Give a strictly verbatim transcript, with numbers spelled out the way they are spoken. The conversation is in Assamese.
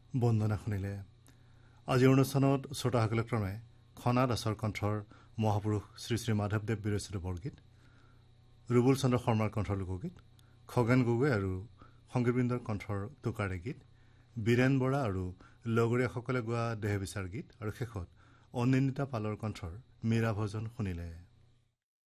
বন্দনা শুনিলে। আজিৰ অনুষ্ঠানত শ্ৰোতাসকলে ক্ৰমে খনা দাসৰ কণ্ঠৰ মহাপুৰুষ শ্ৰী শ্ৰী মাধৱদেৱ বিৰচিত বৰগীত, ৰুবুল চন্দ্ৰ শৰ্মাৰ কণ্ঠৰ লোকগীত, খগেন গগৈ আৰু সংগীতবৃন্দৰ কণ্ঠৰ টোকাৰে গীত, বীৰেন বৰা আৰু লগৰীয়াসকলে গোৱা দেহ বিচাৰ গীত আৰু শেষত অনিন্দিতা পালৰ কণ্ঠৰ মীৰা ভজন শুনিলে।